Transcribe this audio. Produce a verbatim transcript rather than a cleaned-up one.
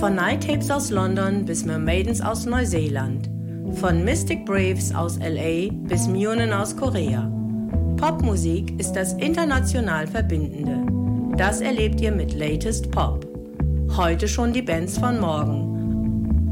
Von Night Tapes aus London bis Mermaidens aus Neuseeland. Von Mystic Braves aus L A bis Myonen aus Korea. Popmusik ist das international Verbindende. Das erlebt ihr mit Latest Pop. Heute schon die Bands von morgen.